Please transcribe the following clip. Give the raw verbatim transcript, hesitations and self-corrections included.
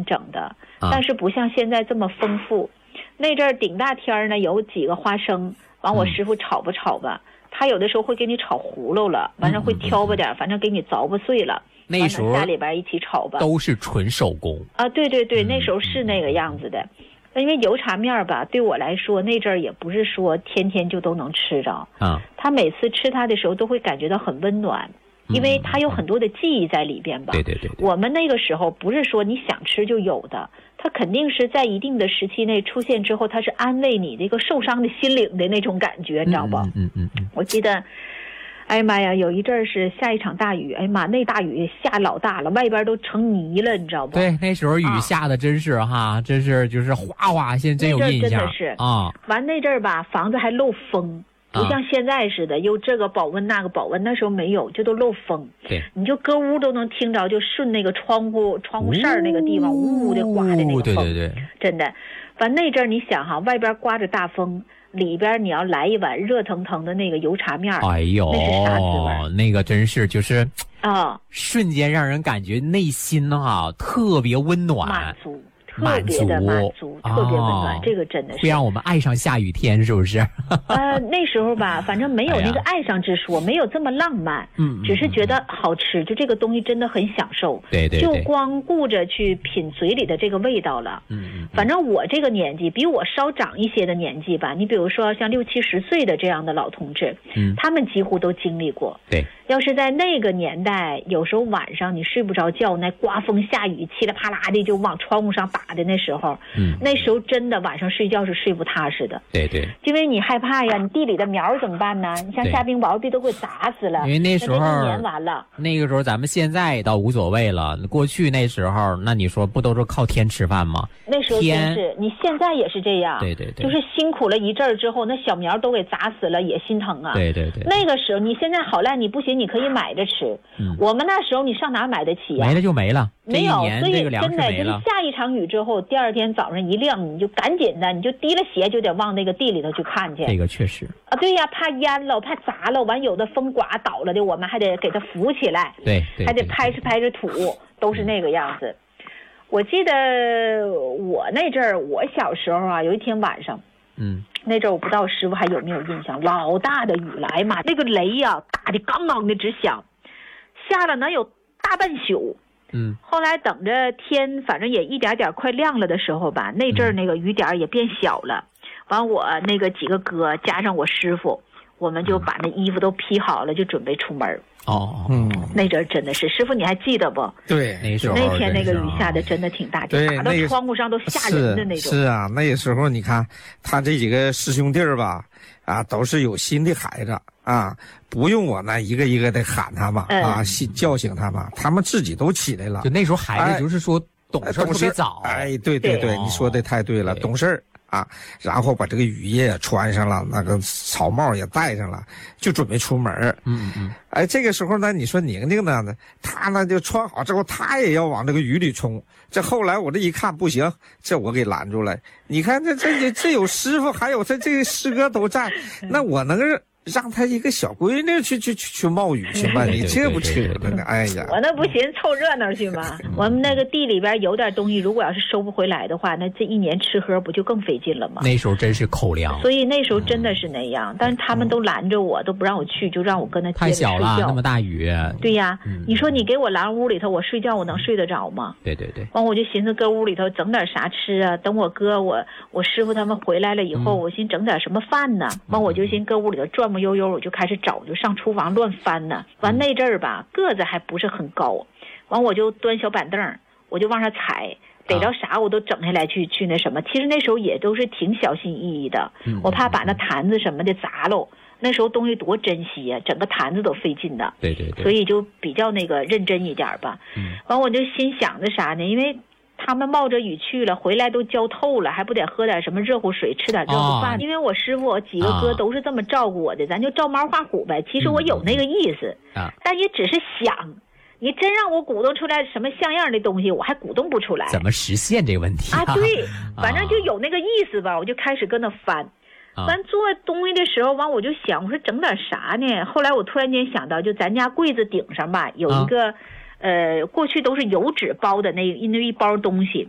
整的，啊、但是不像现在这么丰富。那阵儿顶大天呢，有几个花生，完我师傅炒吧炒吧，嗯、他有的时候会给你炒糊喽了，完了会挑吧点，嗯嗯嗯反正给你凿吧碎了。 那时候家里边一起炒吧， 都是纯手工啊，对对对，那时候是那个样子的。因为油茶面吧，对我来说那阵儿也不是说天天就都能吃着啊。他每次吃它的时候都会感觉到很温暖，因为它有很多的记忆在里边吧。 对对 对, 对。 我们那个时候不是说你想吃就有的，它肯定是在一定的时期内出现之后，它是安慰你的一个受伤的心灵的那种感觉，你知道不？ 嗯嗯 嗯, 嗯。 我记得。哎呀妈呀，有一阵是下一场大雨，哎呀妈，那大雨下老大了，外边都成泥了，你知道不？ 对，那时候雨下的真是哈，啊、真是就是哗哗，现在真有印象。 真的是啊。完那阵儿吧，房子还漏风，不像现在似的，有这个保温那个保温，那时候没有，就都漏风。 对， 你就搁屋都能听着，就顺那个窗户窗户扇那个地方，呜呜的刮的那个风。 对对对， 真的。完那阵儿你想哈，外边刮着大风。里边你要来一碗热腾腾的那个油茶面， 哎呦， 那是啥滋味？ 那个真是就是啊， 瞬间让人感觉内心啊特别温暖， 满足，特别的满足，特别温暖，哦、这个真的是会让我们爱上下雨天，是不是？ 呃，那时候吧，反正没有那个爱上之说，哎、没有这么浪漫，嗯，只是觉得好吃，就这个东西真的很享受， 对对对， 就光顾着去品嘴里的这个味道了， 嗯嗯。 反正我这个年纪，比我稍长一些的年纪吧，你比如说像六七十岁的这样的老同志，嗯，他们几乎都经历过， 对。 要是在那个年代，有时候晚上你睡不着觉，那刮风下雨，噼里啪啦的就往窗户上打的那时候，嗯，那时候真的晚上睡觉是睡不踏实的。 对对， 因为你害怕呀，你地里的苗怎么办呢？你像下冰雹，地都给砸死了。 因为那时候一年完了， 那个时候咱们现在倒无所谓了，过去那时候，那你说不都是靠天吃饭吗？ 那时候真是，你现在也是这样。 对对对， 就是辛苦了一阵儿之后，那小苗都给砸死了，也心疼啊。 对对对， 那个时候你现在好赖你不行，你可以买着吃。嗯，我们那时候你上哪买得起呀？ 没了就没了， 没有，所以真的就是下一场雨之后，第二天早上一亮，你就赶紧的，你就提了鞋就得往那个地里头去看去。 这个确实啊，对呀，怕淹了，怕砸了，完有的风刮倒了的，我们还得给它扶起来， 对， 还得拍着拍着土，都是那个样子。我记得我那阵儿，我小时候啊，有一天晚上，嗯，那阵儿我不知道师傅还有没有印象，老大的雨了，哎呀妈，那个雷呀、啊、打的刚刚的直响，下了能有大半宿。嗯，后来等着天反正也一点点快亮了的时候吧，那阵儿那个雨点也变小了，完我那个几个哥加上我师傅，我们就把那衣服都披好了，就准备出门。 哦，嗯， 那阵真的是，师傅你还记得不？ 对， 那时候那天那个雨下的真的挺大，就打到窗户上都吓人的那种。 是, 是啊，那时候你看他这几个师兄弟吧，啊，都是有心的孩子啊，不用我那一个一个的喊他们、嗯、啊，叫醒他们，他们自己都起来了。 就那时候孩子就是说懂事特别早。 哎，对对 对, 对，你说的太对了，懂事啊，然后把这个雨衣也穿上了，那个草帽也戴上了，就准备出门。嗯嗯，哎，这个时候呢，你说宁宁呢，他呢就穿好之后，他也要往这个雨里冲。这后来我这一看不行，这我给拦住了。你看这这这有师傅，还有他这个师哥都在，那我能是让他一个小闺女去去去去冒雨去吗？你这不扯呢？哎呀， 我那不行，凑热闹去吗？我们那个地里边有点东西，如果要是收不回来的话，那这一年吃喝不就更费劲了吗？ 那时候真是口粮， 所以那时候真的是那样，嗯、但是他们都拦着我，都不让我去，就让我跟他接着睡觉。 太小了，那么大雨。 对呀，嗯、你说你给我拦屋里头，我睡觉我能睡得着吗？ 对对对。 完我就寻思搁屋里头整点啥吃啊，等我哥我我师傅他们回来了以后，嗯、我寻整点什么饭呢？完我就寻搁屋里头转不悠悠，我就开始找，就上厨房乱翻呢。完那阵儿吧，个子还不是很高，完我就端小板凳，我就往上踩，逮着啥我都整下来去去那什么。其实那时候也都是挺小心翼翼的，我怕把那坛子什么的砸喽。那时候东西多珍惜呀、啊，整个坛子都费劲的。 对对对。 所以就比较那个认真一点吧。嗯。完我就心想着啥呢？因为他们冒着雨去了，回来都焦透了，还不得喝点什么热乎水，吃点热乎饭、哦、因为我师傅几个哥都是这么照顾我的、哦、咱就照猫画虎呗。其实我有那个意思、嗯啊、但也只是想，你真让我鼓动出来什么像样的东西，我还鼓动不出来。 怎么实现这个问题啊, 啊对，反正就有那个意思吧、啊、我就开始跟他翻。完做东西的时候，完我就想，我说整点啥呢？后来我突然间想到，就咱家柜子顶上吧有一个、啊呃，过去都是油纸包的那那一包东西，